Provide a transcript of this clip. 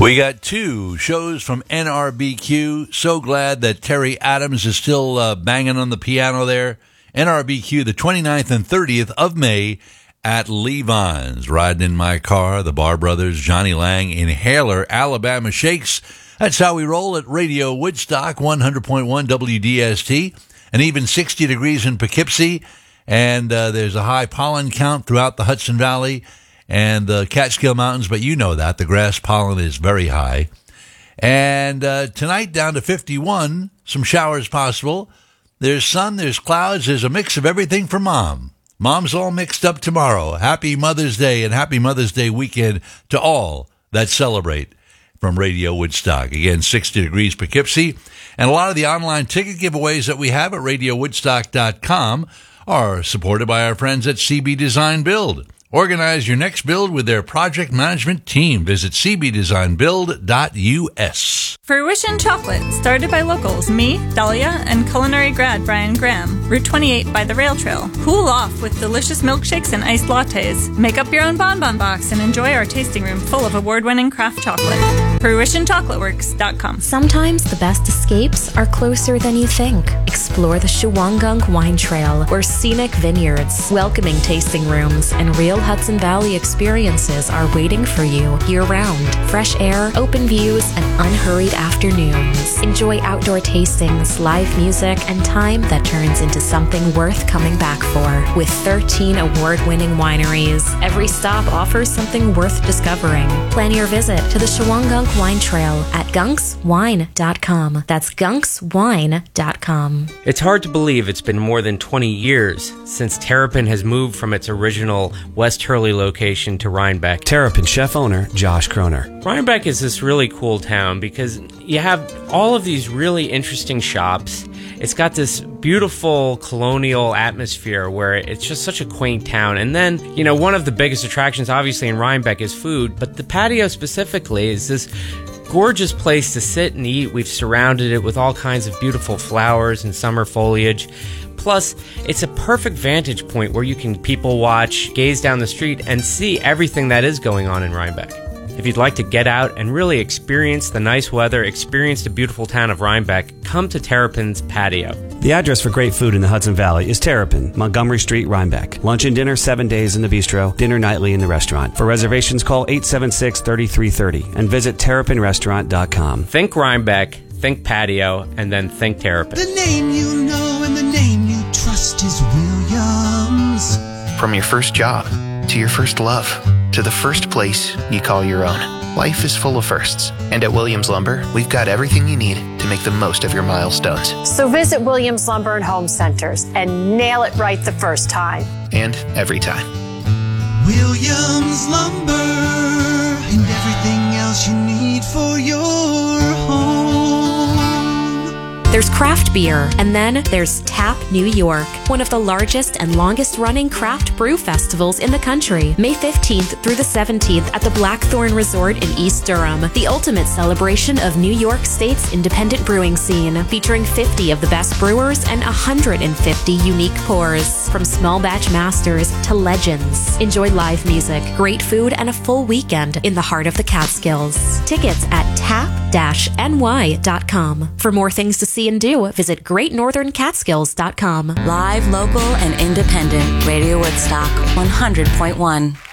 We got two shows from NRBQ. So glad that Terry Adams is still banging on the piano there. NRBQ, the 29th and 30th of May at Levon's. Riding in My Car, the Barr Brothers, Johnny Lang, Inhaler, Alabama Shakes. That's how we roll at Radio Woodstock, 100.1 WDST. And even 60 degrees in Poughkeepsie. And there's a high pollen count throughout the Hudson Valley and the Catskill Mountains, but you know that. The grass pollen is very high. And tonight down to 51, some showers possible. There's sun, there's clouds, there's a mix of everything for Mom. Mom's all mixed up tomorrow. Happy Mother's Day and Happy Mother's Day weekend to all that celebrate from Radio Woodstock. Again, 60 degrees Poughkeepsie. And a lot of the online ticket giveaways that we have at RadioWoodstock.com are supported by our friends at CB Design Build. Organize your next build with their project management team. Visit cbdesignbuild.us. Fruition Chocolate, started by locals, me, Dahlia, and culinary grad Brian Graham. Route 28 by the rail trail. Cool off with delicious milkshakes and iced lattes. Make up your own bonbon box and enjoy our tasting room full of award-winning craft chocolate. FruitionChocolateWorks.com. Sometimes the best escapes are closer than you think. Explore the Shawangunk Wine Trail, where scenic vineyards, welcoming tasting rooms, and real Hudson Valley experiences are waiting for you year-round. Fresh air, open views, and unhurried afternoons. Enjoy outdoor tastings, live music, and time that turns into something worth coming back for. With 13 award-winning wineries, every stop offers something worth discovering. Plan your visit to the Shawangunk Wine Trail at gunkswine.com. That's gunkswine.com. It's hard to believe it's been more than 20 years since Terrapin has moved from its original West Hurley location to Rhinebeck. Terrapin chef owner Josh Kroner. Rhinebeck is this really cool town because you have all of these really interesting shops. It's got this beautiful colonial atmosphere where it's just such a quaint town. And then, you know, one of the biggest attractions obviously in Rhinebeck is food, but the patio specifically is this gorgeous place to sit and eat. We've surrounded it with all kinds of beautiful flowers and summer foliage. Plus, it's a perfect vantage point where you can people watch, gaze down the street, and see everything that is going on in Rhinebeck. If you'd like to get out and really experience the nice weather, experience the beautiful town of Rhinebeck, come to Terrapin's patio. The address for great food in the Hudson Valley is Terrapin, Montgomery Street, Rhinebeck. Lunch and dinner 7 days in the bistro, dinner nightly in the restaurant. For reservations, call 876-3330 and visit terrapinrestaurant.com. Think Rhinebeck, think patio, and then think Terrapin. The name you know and the name you trust is Williams. From your first job to your first love to the first place you call your own. Life is full of firsts, and at Williams Lumber, we've got everything you need to make the most of your milestones. So visit Williams Lumber and Home Centers and nail it right the first time. And every time. Williams Lumber and everything else you need for your home. There's craft beer, and then there's Tap New York, one of the largest and longest-running craft brew festivals in the country. May 15th through the 17th at the Blackthorn Resort in East Durham, the ultimate celebration of New York State's independent brewing scene, featuring 50 of the best brewers and 150 unique pours. From small batch masters to legends. Enjoy live music, great food, and a full weekend in the heart of the Catskills. Tickets at tap-ny.com. For more things to see and do, visit GreatNorthernCatskills.com. Live, local, and independent. Radio Woodstock 100.1.